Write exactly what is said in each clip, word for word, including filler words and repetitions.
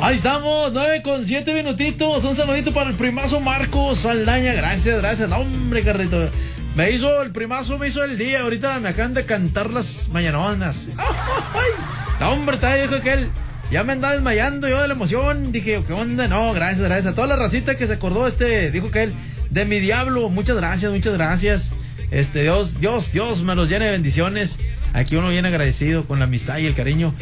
Ahí estamos, nueve con siete minutitos. Un saludito para el primazo Marcos Saldaña. Gracias, gracias. No, hombre, carrito. Me hizo, el primazo me hizo el día. Ahorita me acaban de cantar las mañanonas. No, hombre, está dijo que él. Ya me andaba desmayando yo de la emoción. Dije, ¿qué onda? No, gracias, gracias. A toda la racita que se acordó, este, dijo que él, de mi diablo. Muchas gracias, muchas gracias. Este, Dios, Dios, Dios me los llene de bendiciones. Aquí uno viene agradecido con la amistad y el cariño.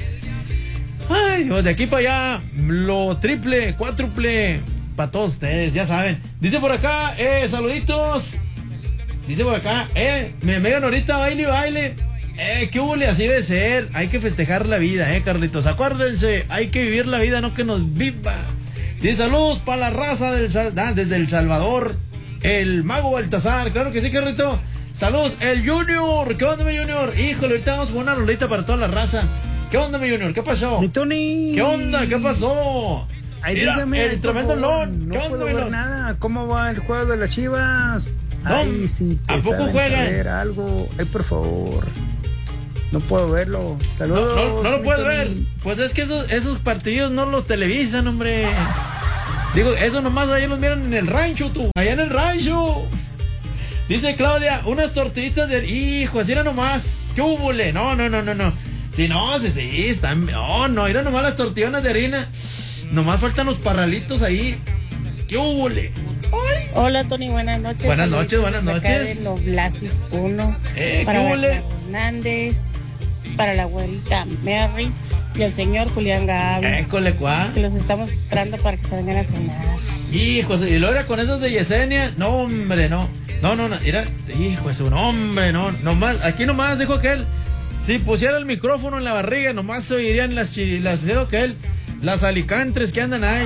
Ay, Dios, de aquí para allá, lo triple, cuádruple, para todos ustedes, ya saben. Dice por acá, eh, saluditos. Dice por acá, eh, me megan ahorita baile y baile. Eh, qué hubo, así debe ser. Hay que festejar la vida, eh, Carlitos. Acuérdense, hay que vivir la vida, no que nos viva. Dice saludos para la raza del, ah, desde El Salvador. El mago Baltasar, claro que sí, Carlito. Saludos, el Junior. ¿Qué onda, mi Junior? Híjole, ahorita vamos con una rolita para toda la raza. ¿Qué onda, mi Junior? ¿Qué pasó? Mi Tony. ¿Qué onda? ¿Qué pasó? Ay, Mira, dígame, el tremendo Lon. No ¿Qué onda, puedo mi ver Lon? nada. ¿Cómo va el juego de las Chivas? No, Ay, sí, ¿a poco juegan? ver algo. Ay, por favor. No puedo verlo. Saludos. No, no, no lo mi puedes Tony. ver. Pues es que esos, esos partidos no los televisan, hombre. Digo, eso nomás allá los miran en el rancho, tú. Allá en el rancho. Dice Claudia, unas tortillitas de... Hijo, así era nomás. ¿Qué hubole? No, no, no, no, no. Si no, sí, sí, están... No, no, eran nomás las tortillonas de harina. Nomás faltan los parralitos ahí. ¿Qué hubole? ¡Ay! Hola, Tony, buenas noches. Buenas Saludos noches, buenas desde acá noches. de Noblasis uno. Eh, para ¿qué huele? Bernardo Hernández, para la abuelita Mary y el señor Julián Gago. École, cuá. Que los estamos esperando para que se vengan a cenar. Hijo, y luego era con esos de Yesenia. No, hombre, no. No, no, no. Era, hijo, eso, no, hombre, no. Nomás, aquí nomás dijo que él, si pusiera el micrófono en la barriga, nomás se oirían las chilas, dijo que él, las alicantres que andan ahí.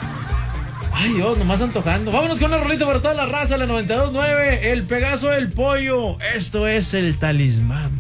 Ay, Dios, nomás antojando. Vámonos con una rolita para toda la raza, la noventa y dos nueve, el Pegaso del Pollo. Esto es el Talismán.